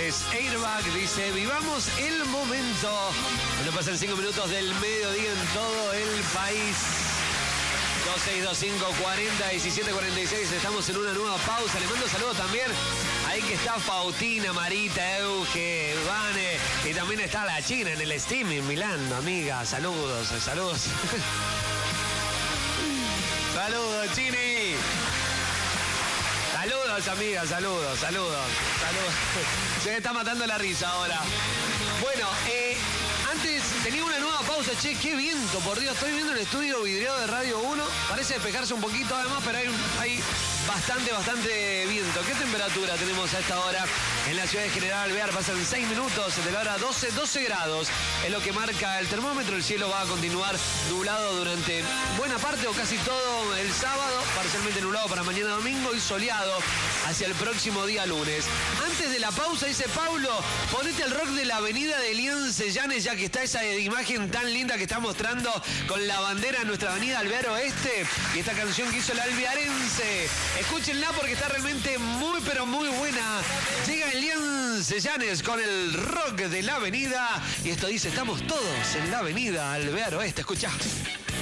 López, Airbag, dice, vivamos el momento. Bueno, pasan 5 minutos del mediodía en todo el país. 2625401746. Estamos en una nueva pausa. Le mando saludos también. Ahí que está Fautina, Marita, Euge, Vane. Y también está la China en el Steam en Milán, amiga. Saludos. Saludos, Chini. Saludos, amiga, saludos. Se me está matando la risa ahora. Bueno, antes tenía una nueva pausa. Che, qué viento, por Dios. Estoy viendo el estudio vidriado de Radio 1. Parece despejarse un poquito además, pero hay bastante viento. ¿Qué temperatura tenemos a esta hora en la ciudad de General Alvear? Pasan 6 minutos de la hora 12 grados. Es lo que marca el termómetro. El cielo va a continuar nublado durante buena parte o casi todo el sábado. Parcialmente nublado para mañana domingo y soleado hacia el próximo día lunes. Antes de la pausa dice Paulo, ponete el rock de la avenida de Elian Sellanes, ya que está esa imagen tan linda que está mostrando con la bandera de nuestra avenida Alvear Oeste y esta canción que hizo el alvearense. Escúchenla porque está realmente muy pero muy buena. Llega Elian Sellanes con el rock de la avenida y esto dice, estamos todos en la avenida Alvear Oeste. Escuchá.